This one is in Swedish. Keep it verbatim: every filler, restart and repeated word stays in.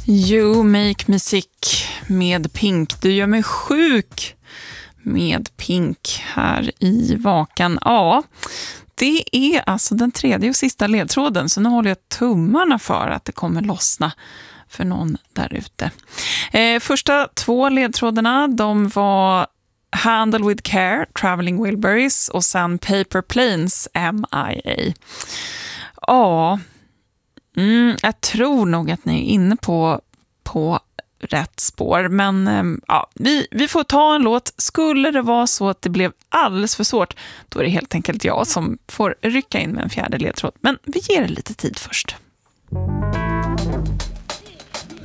You make me sick med Pink. Du gör mig sjuk med Pink här i Vakan. Ja, det är alltså den tredje och sista ledtråden, så nu håller jag tummarna för att det kommer lossna för någon där ute. Eh, första två ledtrådarna, de var Handle with Care, Traveling Wilburys, och sen Paper Planes, M I A. Ja, mm, jag tror nog att ni är inne på, på rätt spår, men eh, ja, vi, vi får ta en låt. Skulle det vara så att det blev alldeles för svårt, då är det helt enkelt jag som får rycka in med en fjärde ledtråd. Men vi ger det lite tid först.